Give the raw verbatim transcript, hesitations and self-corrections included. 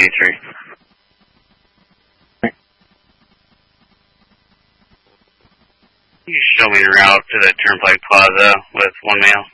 eighty-three. You show me the route to the Turnpike Plaza with one male.